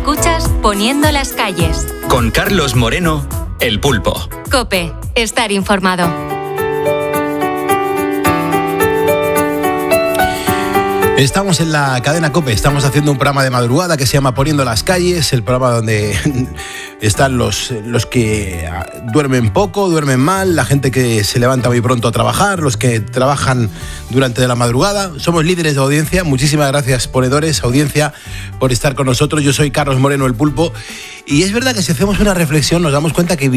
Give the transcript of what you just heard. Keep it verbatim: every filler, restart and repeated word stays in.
Escuchas Poniendo las calles. Con Carlos Moreno, El Pulpo. COPE. Estar informado. Estamos en la cadena COPE, estamos haciendo un programa de madrugada que se llama Poniendo las calles, el programa donde están los, los que duermen poco, duermen mal, la gente que se levanta muy pronto a trabajar, los que trabajan durante la madrugada. Somos líderes de audiencia. Muchísimas gracias, ponedores, audiencia, por estar con nosotros. Yo soy Carlos Moreno, El Pulpo, y es verdad que si hacemos una reflexión nos damos cuenta que